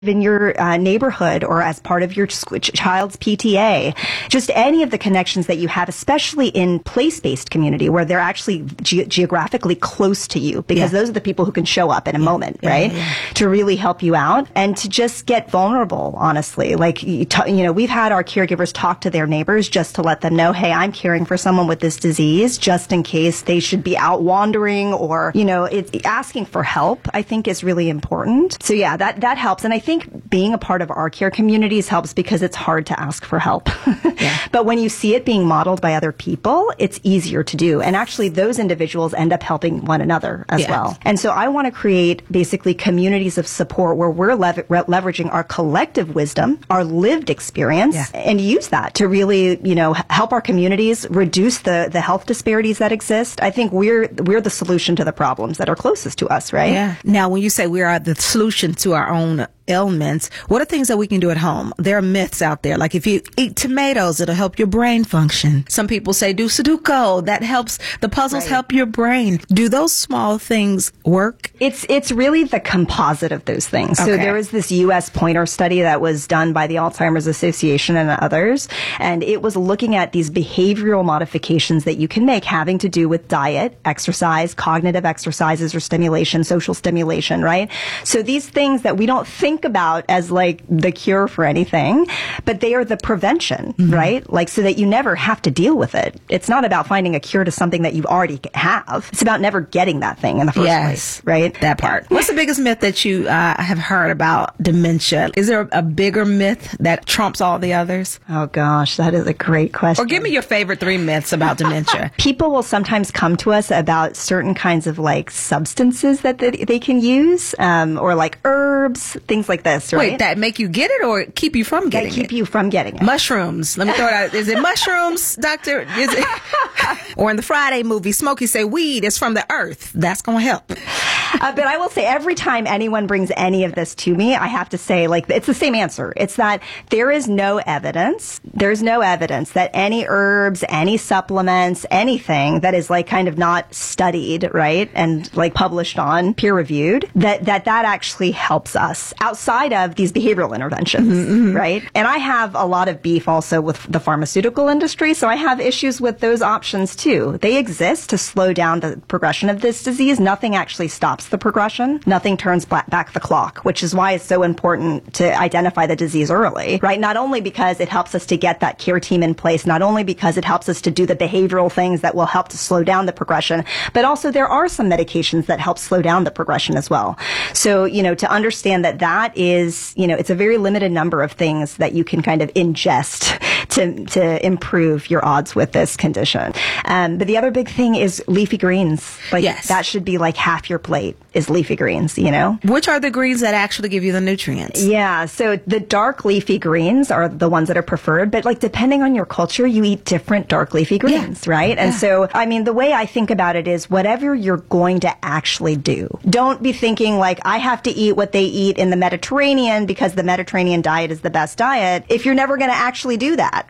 in your neighborhood or as part of your child's PTA, just any of the connections that you have, especially in place-based community where they're actually geographically close to you, because those are the people who can show up in a moment, right? To really help you out and to just get vulnerable, honestly. Like, we've had our caregivers talk to their neighbors just to let them know, hey, I'm caring for someone with this disease, just in case they should be out wandering or, it's asking for help, I think is really important. So yeah, that helps. And I think being a part of our care communities helps because it's hard to ask for help. But when you see it being modeled by other people, it's easier to do. And actually, those individuals end up helping one another as well. And so I want to create basically communities of support where we're leveraging our collective wisdom, our lived experience, and use that to really, help our communities reduce the health disparities that exist. I think we're the solution to the problems that are closest to us, right? Yeah. Now, when you say we are the solution to our own ailments, what are things that we can do at home? There are myths out there. Like if you eat tomatoes, it'll help your brain function. Some people say do Sudoku. That helps. The puzzles help your brain. Do those small things work? It's really the composite of those things. So there was this U.S. Pointer study that was done by the Alzheimer's Association and others, and it was looking at these behavioral modifications that you can make having to do with diet, exercise, cognitive exercises or stimulation, social stimulation, right? So these things that we don't think about as like the cure for anything, but they are the prevention, right? Like so that you never have to deal with it. It's not about finding a cure to something that you already have. It's about never getting that thing in the first place, right? That part. What's the biggest myth that you have heard about dementia? Is there a bigger myth that trumps all the others? Oh gosh, that is a great question. Or give me your favorite 3 myths about dementia. People will sometimes come to us about certain kinds of like substances that they can use, or like herbs, things like this, right? Wait, that make you get it or keep you from getting it? Keep you from getting it. Mushrooms. Let me throw it out. Is it mushrooms, doctor? Is it? Or in the Friday movie, Smokey say weed is from the earth. That's going to help. But I will say every time anyone brings any of this to me, I have to say, like, it's the same answer. It's that there is no evidence. There's no evidence that any herbs, any supplements, anything that is like kind of not studied, right? And like published on, peer reviewed, that actually helps us outside of these behavioral interventions, right? And I have a lot of beef also with the pharmaceutical industry. So I have issues with those options too. They exist to slow down the progression of this disease. Nothing actually stops the progression. Nothing turns back the clock, which is why it's so important to identify the disease early, right? Not only because it helps us to get that care team in place, not only because it helps us to do the behavioral things that will help to slow down the progression, but also there are some medications that help slow down the progression as well. So, to understand that is, it's a very limited number of things that you can kind of ingest to improve your odds with this condition. But the other big thing is leafy greens. Like that should be like half your plate is leafy greens, Which are the greens that actually give you the nutrients? Yeah. So the dark leafy greens are the ones that are preferred, but like depending on your culture, you eat different dark leafy greens, right? And so, I mean, the way I think about it is whatever you're going to actually do, don't be thinking like I have to eat what they eat in the Mediterranean because the Mediterranean diet is the best diet if you're never going to actually do that,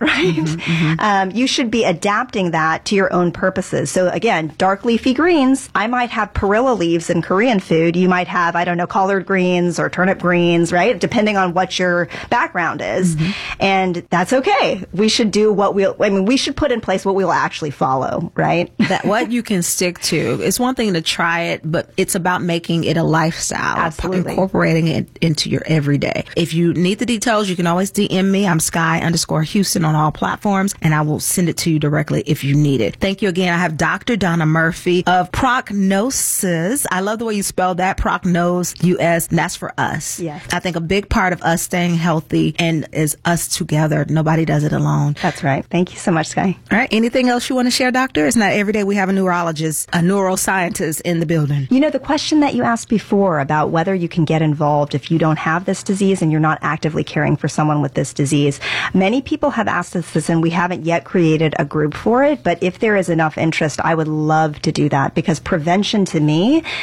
right? You should be adapting that to your own purposes. So again, dark leafy greens, I might have perilla leaves in Korean food. You might have, I don't know, collard greens or turnip greens, right? Depending on what your background is. And that's okay. We should do we should put in place what we'll actually follow, right? That what you can stick to. It's one thing to try it, but it's about making it a lifestyle. Absolutely. Incorporating it into your everyday. If you need the details, you can always DM me. I'm Sky_Houston on all platforms, and I will send it to you directly if you need it. Thank you again. I have Dr. Donna Murphy of Prognosis. I love the way you spell that, Prognos US. That's for us. Yes. I think a big part of us staying healthy and is us together. Nobody does it alone. That's right. Thank you so much, Sky. All right. Anything else you want to share, doctor? It's not every day we have a neurologist, a neuroscientist in the building. The question that you asked before about whether you can get involved if you don't have this disease and you're not actively caring for someone with this disease. Many people have asked us this, and we haven't yet created a group for it. But if there is enough interest, I would love to do that, because prevention to me is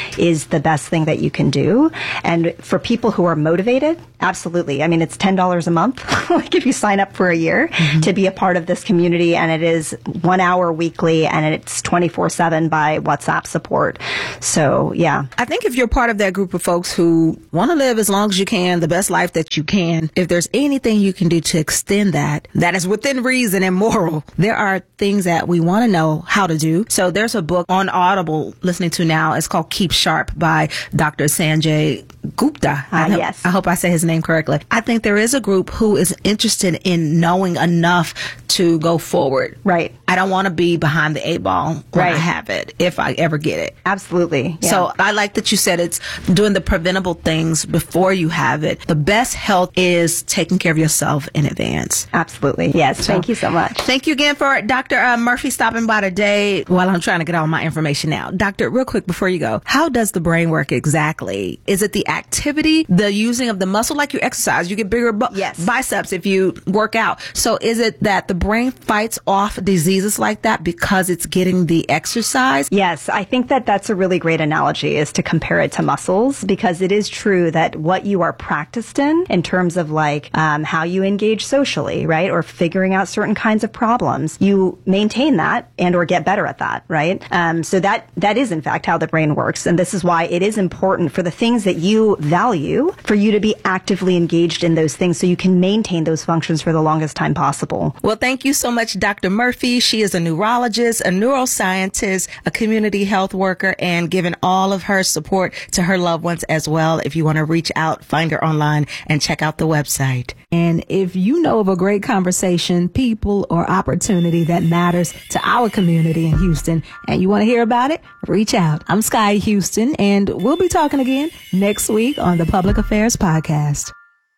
the best thing that you can do. And for people who are motivated, absolutely. I mean, it's $10 a month, like if you sign up for a year to be a part of this community, and it is 1 hour weekly, and it's 24/7 by WhatsApp support. So, yeah. I think if you're part of that group of folks who want to live as long as you can, the best life that you can, if there's anything you can do to extend that is within reason and moral, there are things that we want to know how to do. So there's a book on Audible listening to now. It's called Keep Sharp by Dr. Sanjay Gupta. Yes. I hope I say his name correctly. I think there is a group who is interested in knowing enough to go forward. Right. I don't want to be behind the 8 ball when Right. I have it, if I ever get it. Absolutely. Yeah. So I like that you said it's doing the preventable things before you have it. The best health is taking care of yourself in advance. Absolutely. Yes. Thank you so much. Thank you again for Dr. Murphy stopping by today while I'm trying to get all my information out. Doctor, real quick before you go, how does the brain work exactly? Is it the activity, the using of the muscle, like you exercise, you get bigger Yes. biceps if you work out. So is it that the brain fights off diseases like that because it's getting the exercise? Yes, I think that that's a really great analogy, is to compare it to muscles, because it is true that what you are practiced in terms of like how you engage socially, right, or figuring out certain kinds of problems, you maintain that and or get better at that, right? So that is in fact how the brain works, and this is why it is important for the things that you value for you to be actively engaged in those things so you can maintain those functions for the longest time possible. Well, thank you so much, Dr. Murphy. She is a neurologist, a neuroscientist, a community health worker, and giving all of her support to her loved ones as well. If you want to reach out, find her online and check out the website. And if you know of a great conversation, people, or opportunity that matters to our community in Houston and you want to hear about it, reach out. I'm Sky Houston, and we'll be talking again next week on the Public Affairs Podcast.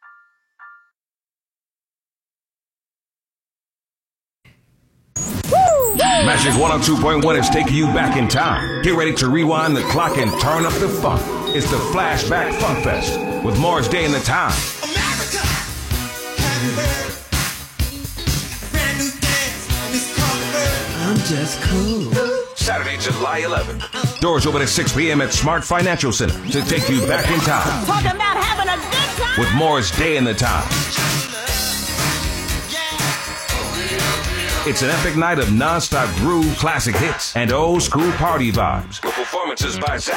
Magic 102.1 is taking you back in time. Get ready to rewind the clock and turn up the funk. It's the Flashback Funk Fest with Morris Day in the Time. America, have you heard? Brand new dance, and it's called the Bird. I'm just cool. Saturday, July 11th. Doors open at 6 p.m. at Smart Financial Center to take you back in time. Talking about having a good time. With Morris Day in the Time. It's an epic night of non-stop groove, classic hits, and old school party vibes. With performances by Zach,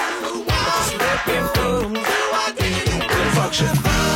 Function,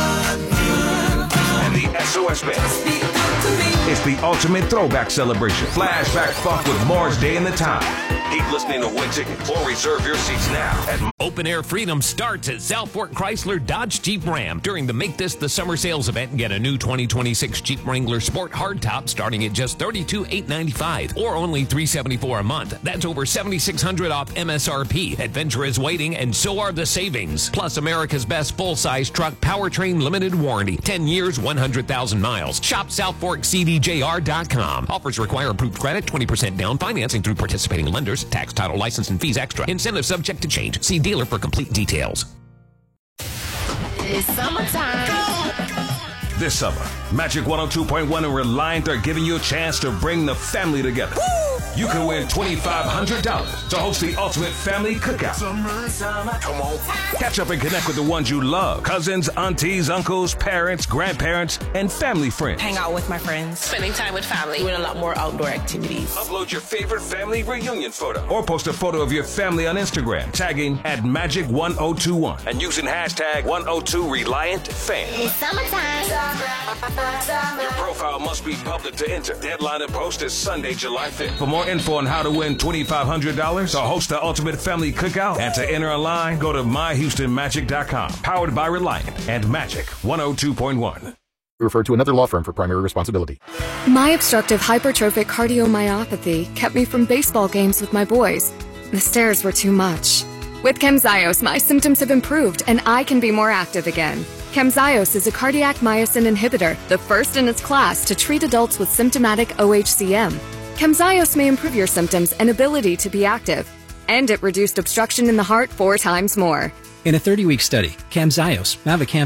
and the SOS Band. It's the ultimate throwback celebration. Flashback Funk with Morris Day in the Time. Keep listening to win tickets or reserve your seats now at Open Air Freedom starts at South Fork Chrysler Dodge Jeep Ram during the Make This the Summer Sales event. Get a new 2026 Jeep Wrangler Sport Hardtop starting at just $32,895 or only $374 a month. That's over $7,600 off MSRP. Adventure is waiting, and so are the savings. Plus, America's best full-size truck powertrain limited warranty. 10 years, 100,000 miles. Shop SouthForkCDJR.com. Offers require approved credit, 20% down, financing through participating lenders, tax, title, license, and fees extra. Incentive subject to change. See dealer for complete details. It's summertime. this summer. Magic 102.1 and Reliant are giving you a chance to bring the family together. You can win $2,500 to host the ultimate family cookout. Come on. Catch up and connect with the ones you love. Cousins, aunties, uncles, parents, grandparents, and family friends. Hang out with my friends. Spending time with family. Doing a lot more outdoor activities. Upload your favorite family reunion photo. Or post a photo of your family on Instagram, tagging at Magic1021 and using hashtag 102ReliantFam. It's summertime. Your profile must be public to enter. Deadline to post is Sunday, July 5th. For more info on how to win $2,500 or host the ultimate family cookout and to enter online, go to myhoustonmagic.com. Powered by Reliant and Magic 102.1. Refer to another law firm for primary responsibility. My obstructive hypertrophic cardiomyopathy kept me from baseball games with my boys. The stairs were too much. With Camzyos, my symptoms have improved and I can be more active again. Camzyos is a cardiac myosin inhibitor, the first in its class to treat adults with symptomatic OHCM. Camzyos may improve your symptoms and ability to be active. And it reduced obstruction in the heart 4 times more. In a 30-week study, Camzyos, mavacamten,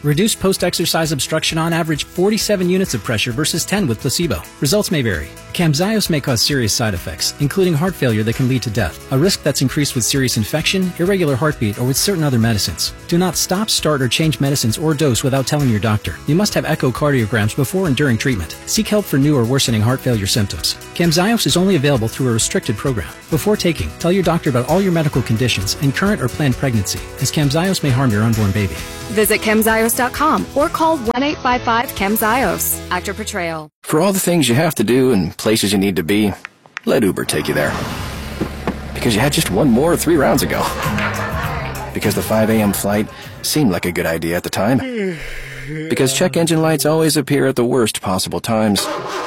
Reduced post-exercise obstruction on average 47 units of pressure versus 10 with placebo. Results may vary. Camzyos may cause serious side effects, including heart failure that can lead to death, a risk that's increased with serious infection, irregular heartbeat, or with certain other medicines. Do not stop, start, or change medicines or dose without telling your doctor. You must have echocardiograms before and during treatment. Seek help for new or worsening heart failure symptoms. Camzyos is only available through a restricted program. Before taking, tell your doctor about all your medical conditions and current or planned pregnancy, as Camzyos may harm your unborn baby. Visit Camzyos.com or call 1-855-CAMZYOS after portrayal. For all the things you have to do and places you need to be, let Uber take you there. Because you had just one more 3 rounds ago. Because the 5 a.m. flight seemed like a good idea at the time. Because check engine lights always appear at the worst possible times.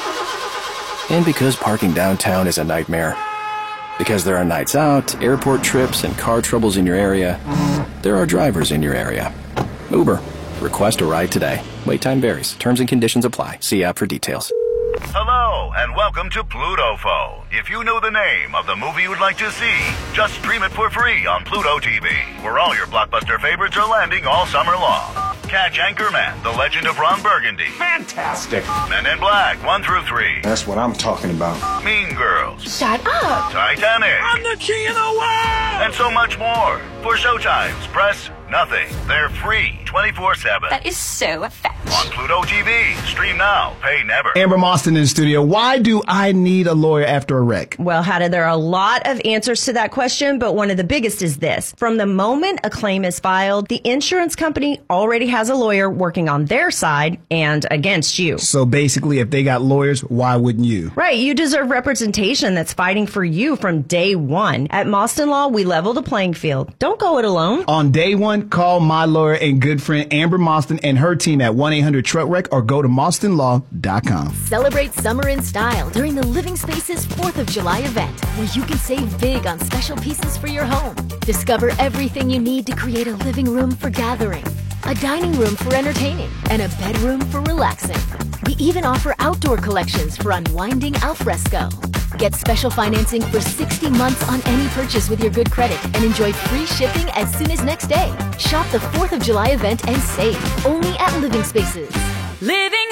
And because parking downtown is a nightmare. Because there are nights out, airport trips, and car troubles in your area, there are drivers in your area. Uber. Request a ride today. Wait time varies. Terms and conditions apply. See app for details. Hello, and welcome to Pluto Phone. If you know the name of the movie you would like to see, just stream it for free on Pluto TV, where all your blockbuster favorites are landing all summer long. Catch Anchorman, The Legend of Ron Burgundy. Fantastic. Men in Black, 1 through 3. That's what I'm talking about. Mean Girls. Shut up. Titanic. I'm the king of the world. And so much more. For showtimes, press nothing. They're free 24/7. That is so fetch. On Pluto TV. Stream now. Pay never. Amber Moston in the studio. Why do I need a lawyer after a wreck? Well, Hada, there are a lot of answers to that question, but one of the biggest is this. From the moment a claim is filed, the insurance company already has a lawyer working on their side and against you. So basically, if they got lawyers, why wouldn't you? Right. You deserve representation that's fighting for you from day one. At Moston Law, we level the playing field. Don't go it alone. On day one, call my lawyer and good friend Amber Moston and her team at 1-800-TRUCK-WRECK or go to MostonLaw.com. Celebrate summer in style during the Living Spaces 4th of July event, where you can save big on special pieces for your home. Discover everything you need to create a living room for gathering, a dining room for entertaining, and a bedroom for relaxing. We even offer outdoor collections for unwinding al fresco. Get special financing for 60 months on any purchase with your good credit and enjoy free shipping as soon as next day. Shop the 4th of July event and save only at Living Spaces. Living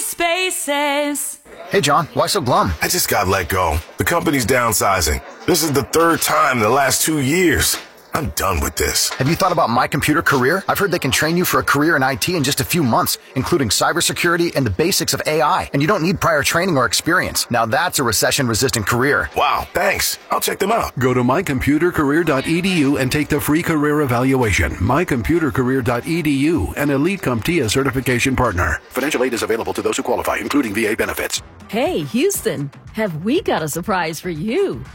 Spaces. Hey, John, why so glum? I just got let go. The company's downsizing. This is the 3rd time in the last 2 years. I'm done with this. Have you thought about My Computer Career? I've heard they can train you for a career in IT in just a few months, including cybersecurity and the basics of AI. And you don't need prior training or experience. Now that's a recession-resistant career. Wow, thanks. I'll check them out. Go to mycomputercareer.edu and take the free career evaluation. mycomputercareer.edu, an Elite CompTIA certification partner. Financial aid is available to those who qualify, including VA benefits. Hey, Houston, have we got a surprise for you?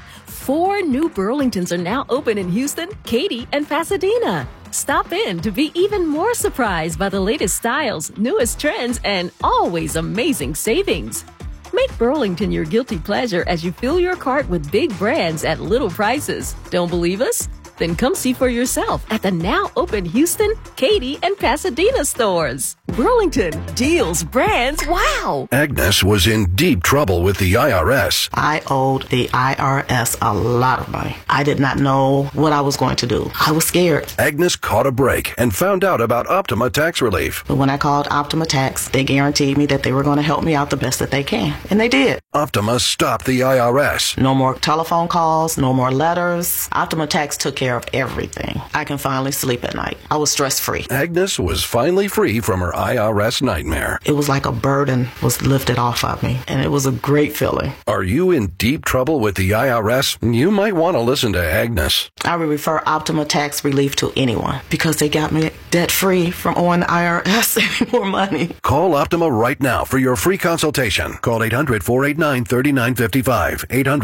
4 new Burlingtons are now open in Houston, Katy, and Pasadena. Stop in to be even more surprised by the latest styles, newest trends, and always amazing savings. Make Burlington your guilty pleasure as you fill your cart with big brands at little prices. Don't believe us? Then come see for yourself at the now open Houston, Katy, and Pasadena stores. Burlington, deals, brands, wow! Agnes was in deep trouble with the IRS. I owed the IRS a lot of money. I did not know what I was going to do. I was scared. Agnes caught a break and found out about Optima Tax Relief. But when I called Optima Tax, they guaranteed me that they were going to help me out the best that they can. And they did. Optima stopped the IRS. No more telephone calls, no more letters. Optima Tax took care of everything. I can finally sleep at night. I was stress-free. Agnes was finally free from her IRS nightmare. It was like a burden was lifted off of me, and it was a great feeling. Are you in deep trouble with the IRS? You might want to listen to Agnes. I would refer Optima Tax Relief to anyone because they got me debt-free from owing the IRS any more money. Call Optima right now for your free consultation. Call 800-489-3955.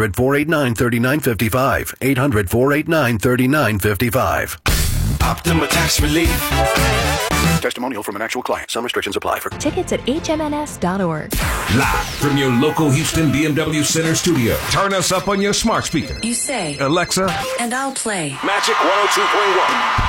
800-489-3955. 800-489-3955. Optima Tax Relief. Testimonial from an actual client. Some restrictions apply. For tickets at hmns.org. Live from your local Houston BMW Center studio. Turn us up on your smart speaker. You say, Alexa, and I'll play Magic 102.1.